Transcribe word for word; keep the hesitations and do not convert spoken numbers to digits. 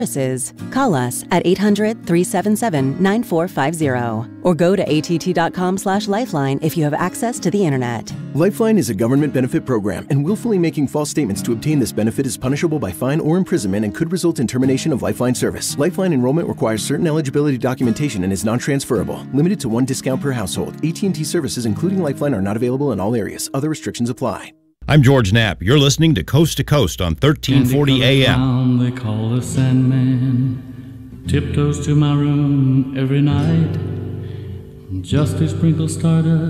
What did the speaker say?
services. Call us at eight hundred, three seven seven, nine four five zero or go to att.com slash lifeline if you have access to the internet. Lifeline is a government benefit program, and willfully making false statements to obtain this benefit is punishable by fine or imprisonment and could result in termination of Lifeline service. Lifeline enrollment requires certain eligibility documentation and is non-transferable. Limited to one discount per household. A T and T services, including Lifeline, are not available in all areas. Other restrictions apply. I'm George Knapp. You're listening to Coast to Coast on thirteen forty A M. They call the Sandman, tiptoes to my room every night, just to sprinkle stardust